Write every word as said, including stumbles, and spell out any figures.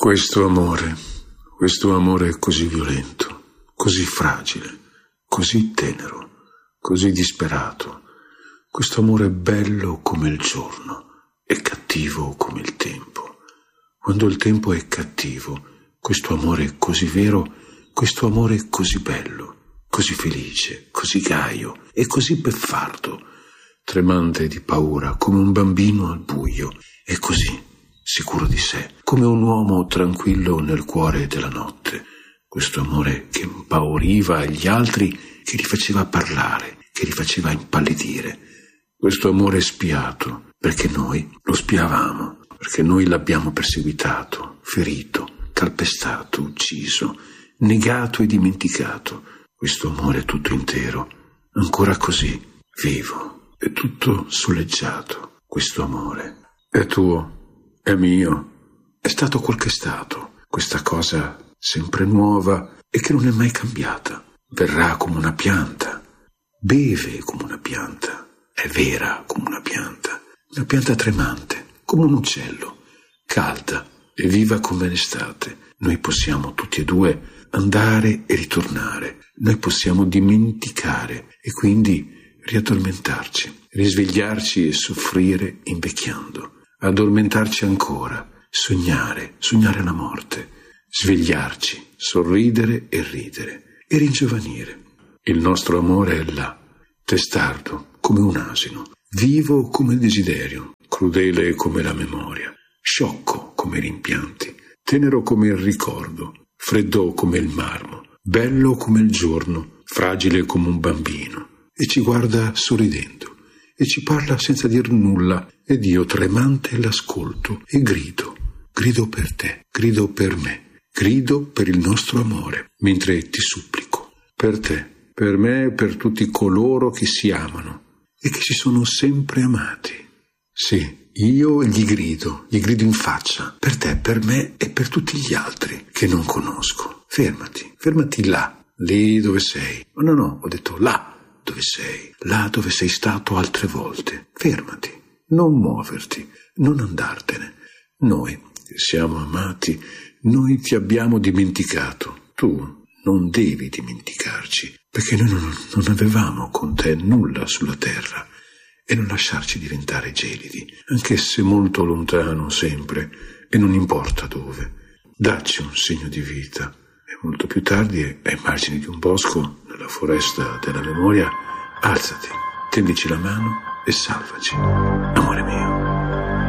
Questo amore, questo amore è così violento, così fragile, così tenero, così disperato. Questo amore è bello come il giorno, è cattivo come il tempo. Quando il tempo è cattivo, questo amore è così vero, questo amore è così bello, così felice, così gaio e così beffardo, tremante di paura come un bambino al buio, e così sicuro di sé, come un uomo tranquillo nel cuore della notte. Questo amore che impauriva gli altri, che li faceva parlare, che li faceva impallidire. Questo amore spiato, perché noi lo spiavamo, perché noi l'abbiamo perseguitato, ferito, calpestato, ucciso, negato e dimenticato. Questo amore tutto intero, ancora così, vivo, e tutto soleggiato. Questo amore è tuo, è mio, è stato quel che è stato, questa cosa sempre nuova e che non è mai cambiata. Verrà come una pianta, beve come una pianta, è vera come una pianta, una pianta tremante, come un uccello, calda e viva come l'estate. Noi possiamo tutti e due andare e ritornare, noi possiamo dimenticare e quindi riaddormentarci, risvegliarci e soffrire invecchiando. Addormentarci ancora, sognare, sognare la morte, svegliarci, sorridere e ridere e ringiovanire. Il nostro amore è là, testardo come un asino, vivo come il desiderio, crudele come la memoria, sciocco come i rimpianti, tenero come il ricordo, freddo come il marmo, bello come il giorno, fragile come un bambino, e ci guarda sorridendo. E ci parla senza dir nulla, ed io tremante l'ascolto e grido, grido per te, grido per me, grido per il nostro amore, mentre ti supplico, per te, per me e per tutti coloro che si amano e che si sono sempre amati. Sì, io gli grido, gli grido in faccia, per te, per me e per tutti gli altri che non conosco. Fermati, fermati là, lì dove sei. Oh, no, no, ho detto là. Dove sei, là dove sei stato altre volte. Fermati, non muoverti, non andartene. Noi siamo amati, noi ti abbiamo dimenticato. Tu non devi dimenticarci, perché noi non, non avevamo con te nulla sulla terra, e non lasciarci diventare gelidi, anche se molto lontano sempre, e non importa dove. Dacci un segno di vita. E molto più tardi, ai margini di un bosco, nella foresta della memoria, alzati, tendici la mano e salvaci, amore mio.